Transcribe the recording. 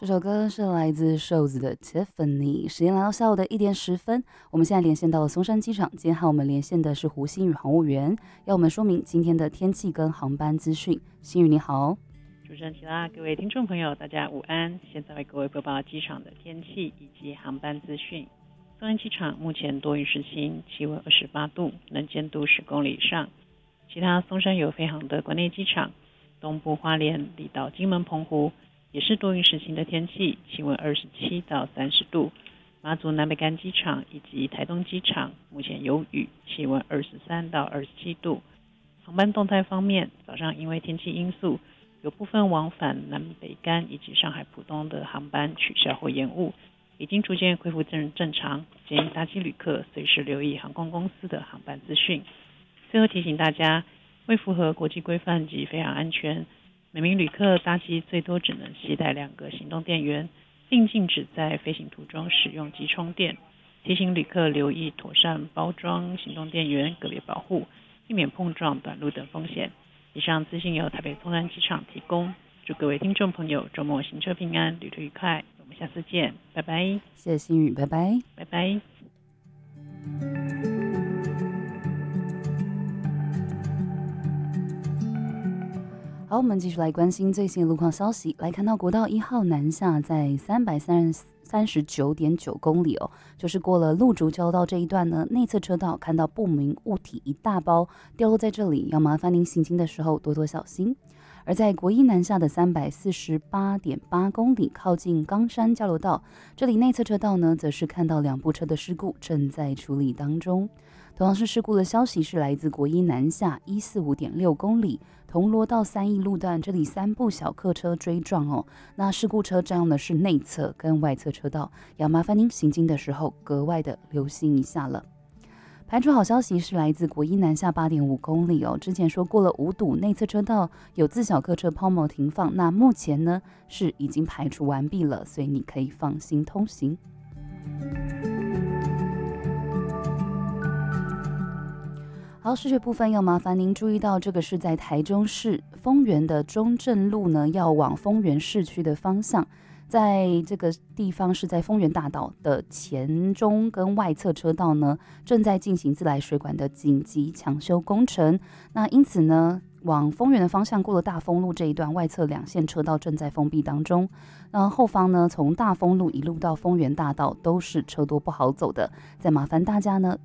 这首歌是来自瘦子的 Tiffany。时间来到下午的1点10分，我们现在连线到了松山机场，今天和我们连线的是胡新宇航务员，要我们说明今天的天气跟航班资讯。新宇你好。 主持人齐拉，各位听众朋友，大家午安。现在为各位播报机场的天气以及航班资讯。松山机场目前多云时晴，气温28度，能见度10公里以上。其他松山有飞航的国内机场，东部花莲、离岛、金门、澎湖也是多云时晴的天气，气温27到30度。马祖南北干机场以及台东机场目前有雨，气温23到27度。航班动态方面，早上因为天气因素，有部分往返南北干以及上海浦东的航班取消或延误，已经逐渐恢复正常，建议搭机旅客随时留意航空公司的航班资讯。最后提醒大家，为符合国际规范及飞航安全，每名旅客搭机最多只能携带2个行动电源，并禁止在飞行途中使用及充电。提醒旅客留意妥善包装行动电源，个别保护，避免碰撞、短路等风险。以上资讯由台北松山机场提供，祝各位听众朋友周末行车平安，旅途愉快。我们下次见，拜拜。 谢谢新宇，拜拜， 拜拜。 好，我们继续来关心最新的路况消息。来看到国道1号南下，在339.9公里哦，就是过了路竹交道这一段呢，内侧车道看到不明物体一大包掉落在这里，要麻烦您行经的时候多多小心。而在国一南下的348.8公里，靠近冈山交流道，这里内侧车道呢，则是看到2部车的事故正在处理当中。同样是事故的消息是来自国一南下145.6公里，铜锣到3义路段，这里3部小客车追撞哦。那事故车占用的是内侧跟外侧车道，要麻烦您行经的时候格外的留心一下了。排除好消息是来自国一南下8.5公里哦，之前说过了5堵内侧车道有自小客车抛锚停放，那目前呢是已经排除完毕了，所以你可以放心通行。好，视觉部分要麻烦您注意到，这个是在台中市丰原的中正路呢，要往丰原市区的方向。在这个地方是在丰原大道的前中跟外侧车道呢，正在进行自来水管的紧急抢修工程。那因此呢，往丰原的方向过了大丰路这一段，外侧2线车道正在封闭当中。那后方呢，从大丰路一路到丰原大道都是车多不好走的。再麻烦大家呢，